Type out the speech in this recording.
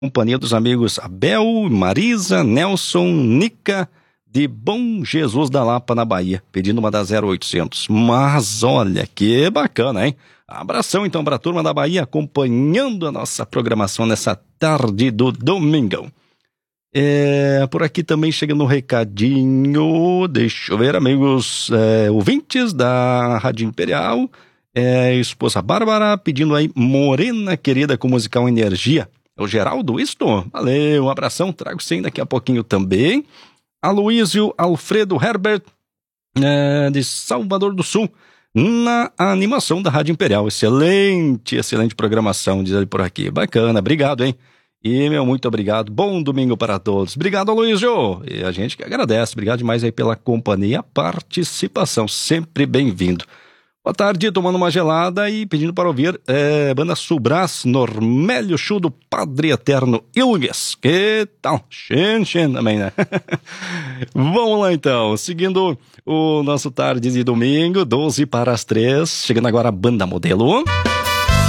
Companhia dos amigos Abel, Marisa, Nelson, Nica, de Bom Jesus da Lapa, na Bahia, pedindo uma da 0800. Mas olha, que bacana, hein? Abração então para a turma da Bahia, acompanhando a nossa programação nessa tarde do domingão. Por aqui também chegando um recadinho, deixa eu ver, amigos ouvintes da Rádio Imperial, esposa Bárbara pedindo aí Morena Querida com musical Energia. É o Geraldo, isto? Valeu, um abração, trago sim daqui a pouquinho também. Aloísio Alfredo Herbert, de Salvador do Sul, na animação da Rádio Imperial. Excelente programação, diz ele por aqui. Bacana, obrigado, hein? E, muito obrigado. Bom domingo para todos. Obrigado, Aloísio. E a gente que agradece. Obrigado demais aí pela companhia, a participação. Sempre bem-vindo. Boa tarde, tomando uma gelada e pedindo para ouvir Banda Subras, Normélio Chu do Padre Eterno Ilgues. Que tal? Xen também, né? Vamos lá então, seguindo o nosso tarde de domingo, 12 para as 3, chegando agora a Banda Modelo.